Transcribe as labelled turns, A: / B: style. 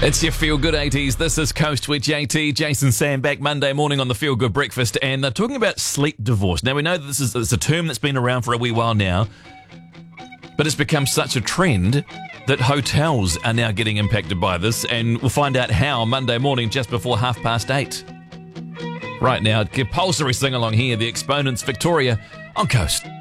A: It's your Feel Good 80s. This is Coast with JT, Jason Sam, back Monday morning on the Feel Good Breakfast, and they're talking about sleep divorce. Now, we know that it's a term that's been around for a wee while now, but it's become such a trend that hotels are now getting impacted by this, and we'll find out how Monday morning just before 8:30. Right now, compulsory sing-along here, The Exponents, Victoria on Coast.